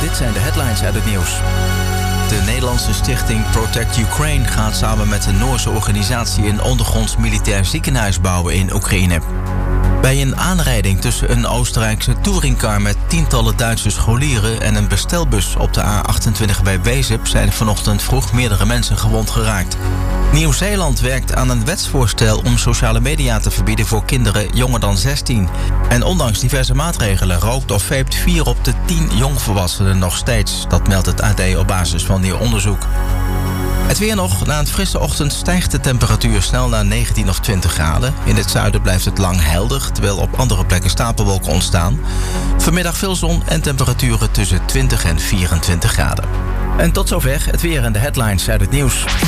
Dit zijn de headlines uit het nieuws. De Nederlandse stichting Protect Ukraine gaat samen met een Noorse organisatie een ondergronds militair ziekenhuis bouwen in Oekraïne. Bij een aanrijding tussen een Oostenrijkse touringcar met tientallen Duitse scholieren en een bestelbus op de A28 bij Wezep zijn vanochtend vroeg meerdere mensen gewond geraakt. Nieuw-Zeeland werkt aan een wetsvoorstel om sociale media te verbieden voor kinderen jonger dan 16. En ondanks diverse maatregelen rookt of vape 4 op de 10 jongvolwassenen nog steeds. Dat meldt het AD op basis van nieuw onderzoek. Het weer nog. Na een frisse ochtend stijgt de temperatuur snel naar 19 of 20 graden. In het zuiden blijft het lang helder, terwijl op andere plekken stapelwolken ontstaan. Vanmiddag veel zon en temperaturen tussen 20 en 24 graden. En tot zover het weer en de headlines uit het nieuws.